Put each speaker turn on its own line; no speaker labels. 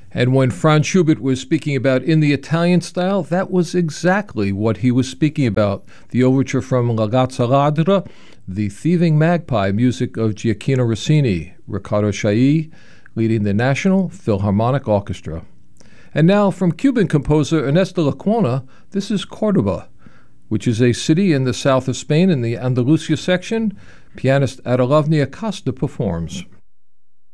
And when Franz Schubert was speaking about in the Italian style, that was exactly what he was speaking about. The overture from La Gazza Ladra, The Thieving Magpie, music of Gioacchino Rossini, Riccardo Chailly leading the National Philharmonic Orchestra. And now from Cuban composer Ernesto Lecuona, this is Cordoba, which is a city in the south of Spain in the Andalusia section. Pianist Adelavnia Costa performs.